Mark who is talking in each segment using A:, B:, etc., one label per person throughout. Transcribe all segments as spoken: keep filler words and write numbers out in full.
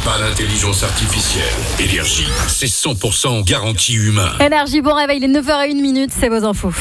A: pas l'intelligence artificielle. Énergie, c'est cent pour cent garantie humain.
B: Énergie, bon réveil, il est neuf heures zéro un, c'est vos infos.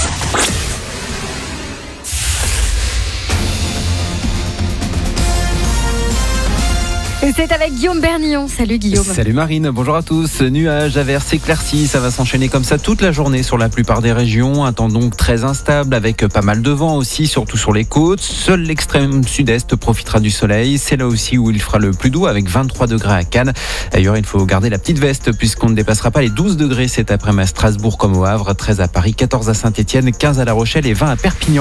B: Et c'est avec Guillaume Bernillon. Salut Guillaume.
C: Salut Marine, bonjour à tous. Nuages, averses, éclaircies, ça va s'enchaîner comme ça toute la journée sur la plupart des régions. Un temps donc très instable avec pas mal de vent aussi, surtout sur les côtes. Seul l'extrême sud-est profitera du soleil. C'est là aussi où il fera le plus doux avec vingt-trois degrés à Cannes. D'ailleurs, il faut garder la petite veste puisqu'on ne dépassera pas les douze degrés cet après-midi à Strasbourg comme au Havre, treize à Paris, quatorze à Saint-Etienne, quinze à La Rochelle et vingt à Perpignan.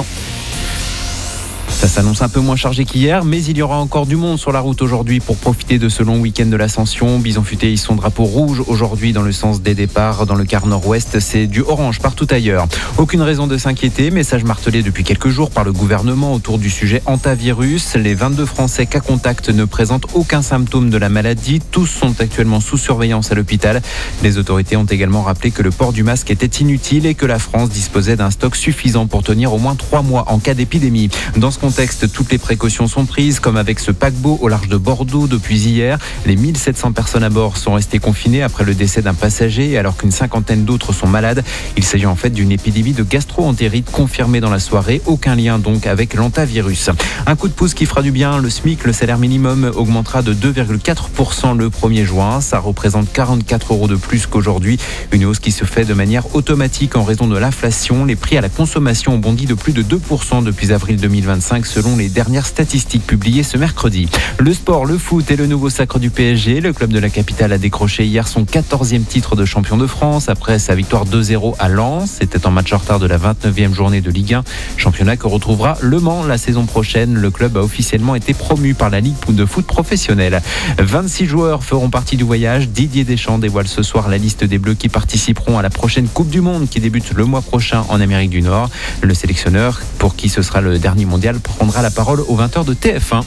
C: Ça s'annonce un peu moins chargé qu'hier, mais il y aura encore du monde sur la route aujourd'hui pour profiter de ce long week-end de l'Ascension. Bison Futé hisse son drapeau rouge aujourd'hui dans le sens des départs. Dans le quart nord-ouest, c'est du orange partout ailleurs. Aucune raison de s'inquiéter, message martelé depuis quelques jours par le gouvernement autour du sujet hantavirus. Les vingt-deux Français cas contact ne présentent aucun symptôme de la maladie. Tous sont actuellement sous surveillance à l'hôpital. Les autorités ont également rappelé que le port du masque était inutile et que la France disposait d'un stock suffisant pour tenir au moins trois mois en cas d'épidémie. Dans ce contexte, toutes les précautions sont prises, comme avec ce paquebot au large de Bordeaux depuis hier. Les mille sept cents personnes à bord sont restées confinées après le décès d'un passager, alors qu'une cinquantaine d'autres sont malades. Il s'agit en fait d'une épidémie de gastro-entérite confirmée dans la soirée. Aucun lien donc avec l'hantavirus. Un coup de pouce qui fera du bien. Le SMIC, le salaire minimum, augmentera de deux virgule quatre pour cent le premier juin. Ça représente quarante-quatre euros de plus qu'aujourd'hui. Une hausse qui se fait de manière automatique en raison de l'inflation. Les prix à la consommation ont bondi de plus de deux pour cent depuis avril deux mille vingt-cinq, selon les dernières statistiques publiées ce mercredi. Le sport, le foot et le nouveau sacre du P S G. Le club de la capitale a décroché hier son quatorzième titre de champion de France après sa victoire deux zéro à Lens. C'était en match en retard de la vingt-neuvième journée de Ligue un. Championnat que retrouvera Le Mans la saison prochaine. Le club a officiellement été promu par la Ligue de foot professionnelle. vingt-six joueurs feront partie du voyage. Didier Deschamps dévoile ce soir la liste des Bleus qui participeront à la prochaine Coupe du Monde qui débute le mois prochain en Amérique du Nord. Le sélectionneur, pour qui ce sera le dernier mondial, prendra la parole aux vingt heures de T F un.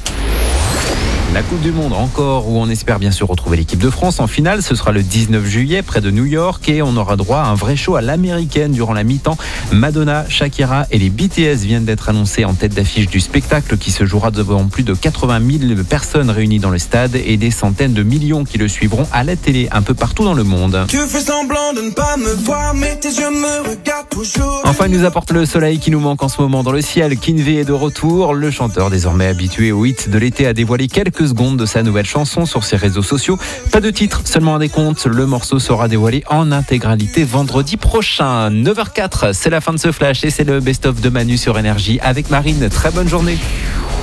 C: La Coupe du Monde encore, où on espère bien sûr retrouver l'équipe de France en finale. Ce sera le dix-neuf juillet près de New York et on aura droit à un vrai show à l'américaine durant la mi-temps. Madonna, Shakira et les B T S viennent d'être annoncés en tête d'affiche du spectacle qui se jouera devant plus de quatre-vingt mille personnes réunies dans le stade et des centaines de millions qui le suivront à la télé un peu partout dans le monde.
D: Tu fais semblant de ne pas me voir, mais tes yeux me regardent toujours.
C: Enfin, il nous apporte le soleil qui nous manque en ce moment dans le ciel. Kinvey est de retour. Le chanteur, désormais habitué aux hits de l'été, a dévoilé quelques secondes de sa nouvelle chanson sur ses réseaux sociaux. Pas de titre, seulement un décompte. Le morceau sera dévoilé en intégralité vendredi prochain. neuf heures zéro quatre, c'est la fin de ce flash et c'est le best-of de Manu sur Énergie avec Marine. Très bonne journée.